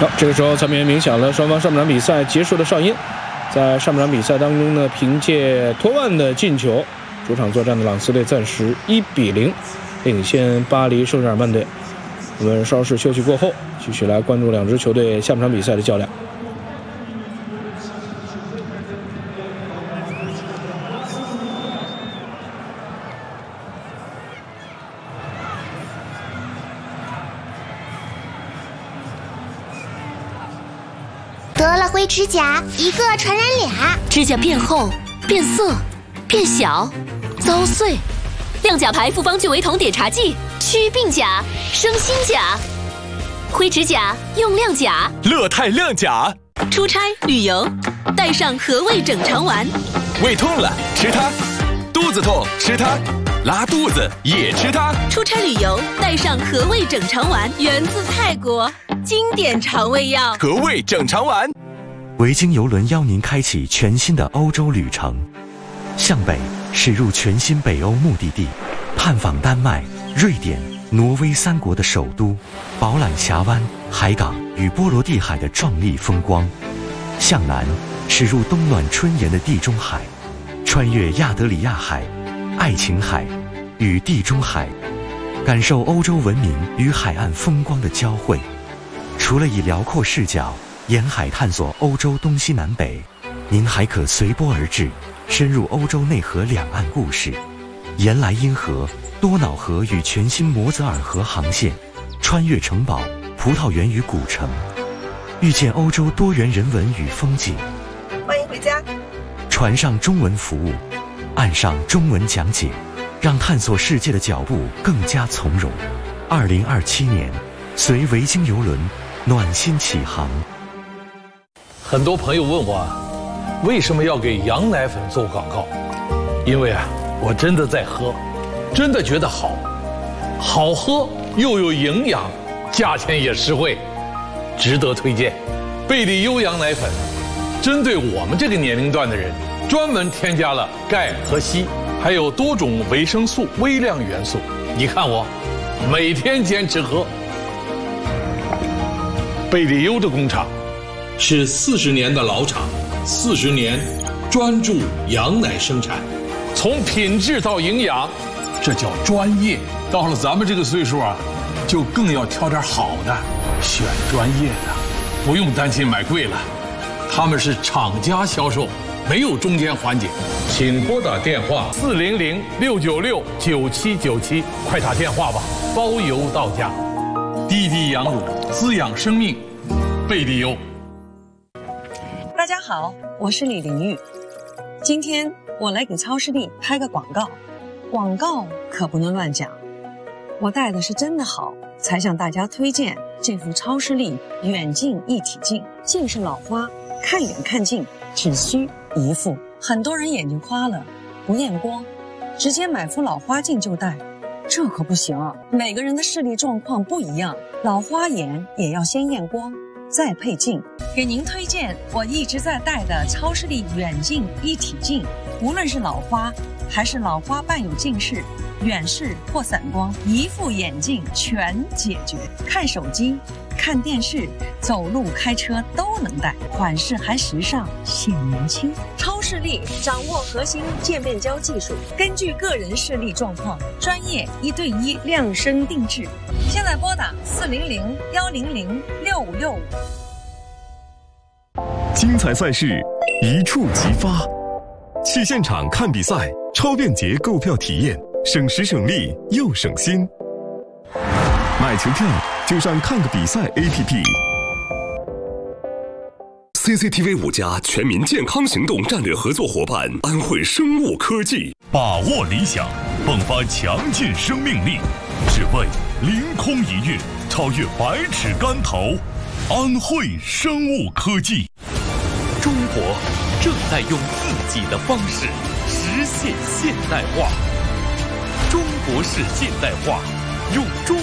好，这个时候咱们也鸣响了双方上半场比赛结束的哨音。在上半场比赛当中呢，凭借托万的进球，主场作战的朗斯队暂时1-0领先巴黎圣日耳曼队。我们稍事休息过后，继续来关注两支球队下半场比赛的较量。 得了灰指甲，一个传染俩， 指甲变厚、变色、变小、遭碎。亮甲牌复方聚维酮碘茶剂，祛病甲，生新甲。灰指甲用亮甲， 乐泰亮甲。 出差旅游，带上和味整肠丸。 胃痛了吃它，肚子痛吃它，拉肚子也吃它。 出差旅游，带上和味整肠丸，源自泰国。经典肠胃药， 和味整肠丸。 维京邮轮邀您开启全新的欧洲旅程，向北驶入全新北欧目的地，探访丹麦、瑞典、挪威3国的首都，饱览峡湾、海港与波罗的海的壮丽风光；向南驶入冬暖春炎的地中海，穿越亚得里亚海、爱琴海与地中海，感受欧洲文明与海岸风光的交汇。除了以辽阔视角沿海探索欧洲东西南北，您还可随波而至，深入欧洲内河两岸故事，沿莱茵河、多瑙河与全新摩泽尔河航线，穿越城堡、葡萄园与古城，遇见欧洲多元人文与风景。 欢迎回家。 船上中文服务，岸上中文讲解，让探索世界的脚步更加从容。2027年，随维京邮轮暖心起航。 很多朋友问我，为什么要给羊奶粉做广告？因为我真的在喝，真的觉得好，好喝又有营养，价钱也实惠，值得推荐。贝利优羊奶粉，针对我们这个年龄段的人，专门添加了钙和硒，还有多种维生素、微量元素。你看我，每天坚持喝。贝利优的工厂是40年的老厂，40年专注羊奶生产，从品质到营养，这叫专业。到了咱们这个岁数就更要挑点好的，选专业的，不用担心买贵了。他们是厂家销售，没有中间环节。请拨打电话400-696-9797，快打电话吧，包邮到家。滴滴羊乳，滋养生命，贝利优。 大家好，我是李玲玉。今天我来给超视力拍个广告，广告可不能乱讲。我戴的是真的好，才向大家推荐这副超视力远近一体镜。近视老花，看远看近只需一副。很多人眼睛花了，不验光，直接买副老花镜就戴。这可不行，每个人的视力状况不一样，老花眼也要先验光，再配镜。给您推荐我一直在戴的超视力远近一体镜，无论是老花还是老花伴有近视、远视或散光，一副眼镜全解决。看手机、看电视、走路、开车都能戴，款式还时尚，显年轻。超视力掌握核心渐变焦技术，根据个人视力状况，专业1对1量身定制。现在拨打400-100-6565。 精彩赛事一触即发，去现场看比赛，超便捷购票体验，省时省力又省心。买球票就上看个比赛 APP。CCTV 5家全民健康行动战略合作伙伴安慧生物科技， 把握理想，迸发强劲生命力，只为凌空一跃，超越百尺竿头。安慧生物科技， 中国正在用自己的方式实现现代化。中国式现代化，用中